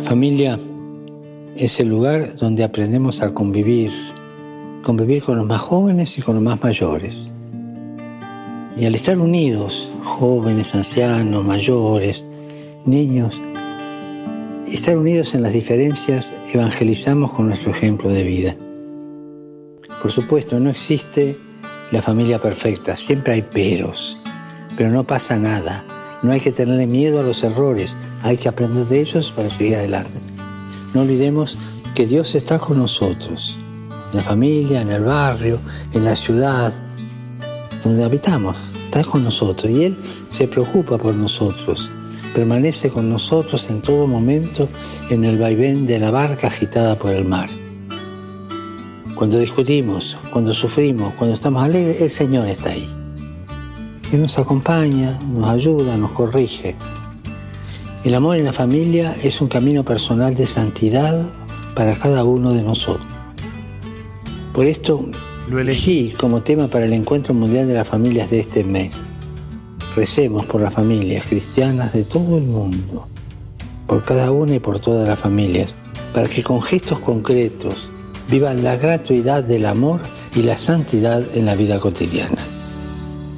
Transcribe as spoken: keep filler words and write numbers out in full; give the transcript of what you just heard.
Familia es el lugar donde aprendemos a convivir, convivir con los más jóvenes y con los más mayores. Y al estar unidos, jóvenes, ancianos, mayores, niños, estar unidos en las diferencias, evangelizamos con nuestro ejemplo de vida. Por supuesto, no existe la familia perfecta, siempre hay peros, pero no pasa nada. No hay que tenerle miedo a los errores, hay que aprender de ellos para seguir adelante. No olvidemos que Dios está con nosotros, en la familia, en el barrio, en la ciudad, donde habitamos, está con nosotros y Él se preocupa por nosotros, permanece con nosotros en todo momento en el vaivén de la barca agitada por el mar. Cuando discutimos, cuando sufrimos, cuando estamos alegres, el Señor está ahí. Él nos acompaña, nos ayuda, nos corrige. El amor en la familia es un camino personal de santidad para cada uno de nosotros. Por esto lo elegí como tema para el Encuentro Mundial de las Familias de este mes. Recemos por las familias cristianas de todo el mundo, por cada una y por todas las familias, para que con gestos concretos vivan la gratuidad del amor y la santidad en la vida cotidiana.